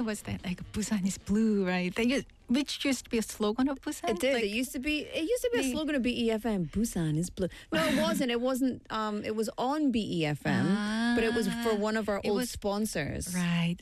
was that like Busan is blue, right? Which used to be a slogan of Busan. It did. Like, It used to be a slogan of BEFM. Busan is blue. No, it wasn't. It wasn't. It was on BEFM, but it was for one of our old sponsors. Right.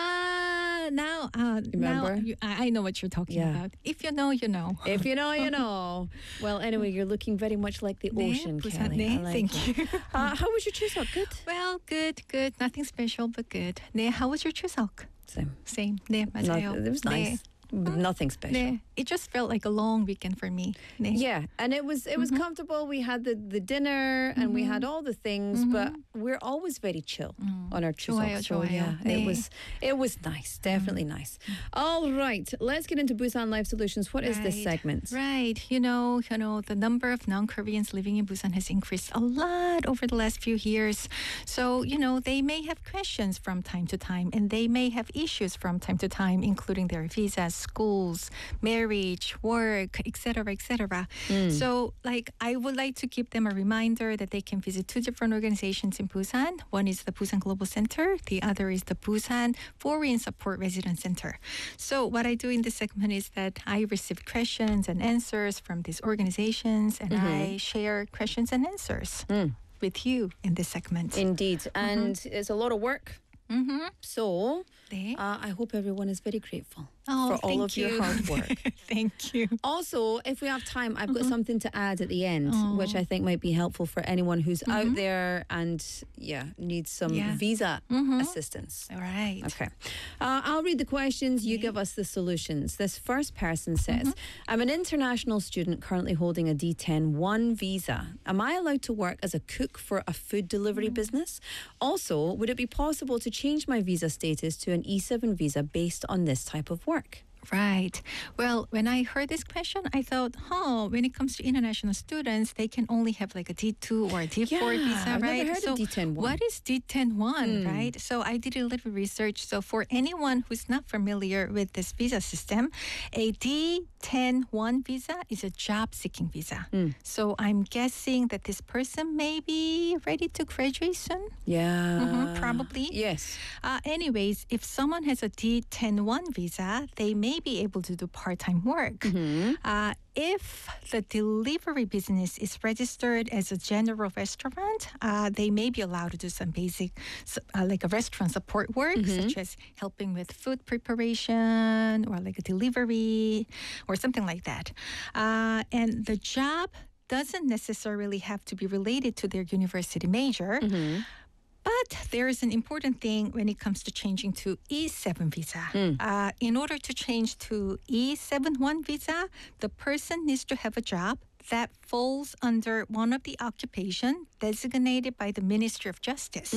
Now, Remember? I know what you're talking about. If you know, you know. If you know, you know. Well, anyway, you're looking very much like the ocean, Busan, Kelly. I like thank you. how was your Chuseok? Good? Well, good. Nothing special, but good. 네, how was your Chuseok? Same. 네, 맞아요. It was nice. Nothing special. 네. It just felt like a long weekend for me. 네. Yeah, and it was comfortable. We had the dinner and we had all the things, but we're always very chill on our Chuseok. So yeah, 네. it was nice, definitely nice. All right, let's get into Busan Life Solutions. What is this segment? Right, you know, the number of non-Koreans living in Busan has increased a lot over the last few years. So they may have questions from time to time, and they may have issues from time to time, including their visas, schools, marriage, work, etc., etc. So, I would like to give them a reminder that they can visit two different organizations in Busan. One is the Busan Global Center. The other is the Busan Foreign Support Resident Center. So, what I do in this segment is that I receive questions and answers from these organizations, and I share questions and answers with you in this segment. Indeed, and it's a lot of work. So, 네. I hope everyone is very grateful Oh, for all of your hard work. Thank you. Also, if we have time, I've got something to add at the end, which I think might be helpful for anyone who's out there and needs some visa assistance. All right. Okay. I'll read the questions. You give us the solutions. This first person says, I'm an international student currently holding a D10-1 visa. Am I allowed to work as a cook for a food delivery business? Also, would it be possible to change my visa status to an E7 visa based on this type of work? Right. Well, when I heard this question, I thought, when it comes to international students, they can only have like a D2 or a D4 visa, I've right? never heard of D10-1. What is D10-1, right? So I did a little research. So for anyone who's not familiar with this visa system, a D10-1 visa is a job-seeking visa. So I'm guessing that this person may be ready to graduate soon. Yeah. Probably. Yes. Anyways, if someone has a D10-1 visa, they may be able to do part-time work. If the delivery business is registered as a general restaurant, they may be allowed to do some basic, like a restaurant support work, such as helping with food preparation or like a delivery or something like that. And the job doesn't necessarily have to be related to their university major. But there is an important thing when it comes to changing to E7 visa. In order to change to E71 visa, the person needs to have a job that falls under one of the occupation designated by the Ministry of Justice.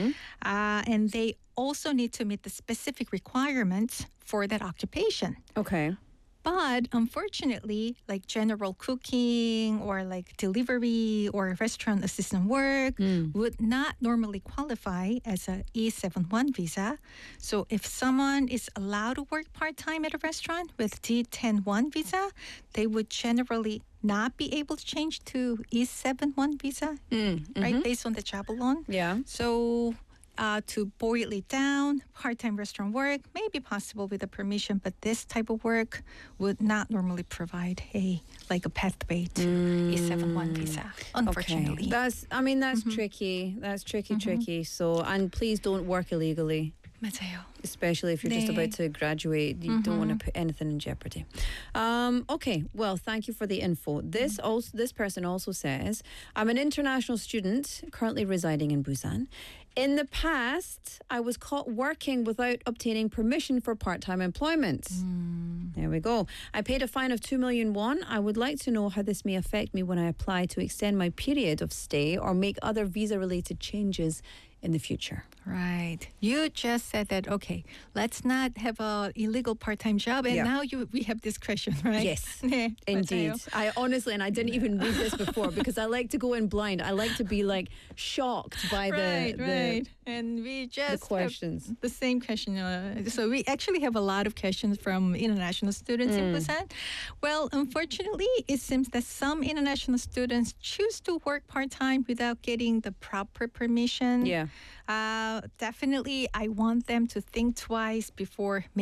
And they also need to meet the specific requirements for that occupation. Okay. But unfortunately, like general cooking or like delivery or restaurant assistant work would not normally qualify as a E71 visa. So if someone is allowed to work part-time at a restaurant with D10-1 visa, they would generally not be able to change to E71 visa, right, based on the job alone. Yeah. So to boil it down, part-time restaurant work may be possible with a permission, but this type of work would not normally provide a pathway to E71 visa, unfortunately. Okay. That's tricky. That's tricky. So, and please don't work illegally. 맞아요. Especially if you're just about to graduate, you don't want to put anything in jeopardy. Okay, well, thank you for the info. This person also says, I'm an international student currently residing in Busan. In the past, I was caught working without obtaining permission for part-time employment. There we go. I paid a fine of 2 million won. I would like to know how this may affect me when I apply to extend my period of stay or make other visa-related changes in the future. Right. You just said that, okay, let's not have a illegal part-time job. And now we have this question, right? Yes, 네, indeed. 맞아요. I honestly, and I didn't even read this before because I like to go in blind. I like to be like shocked by Right. And we just the questions. have the same question. So we actually have a lot of questions from international students in Busan. Well, unfortunately, it seems that some international students choose to work part-time without getting the proper permission. Yeah. Definitely, I want them to think twice before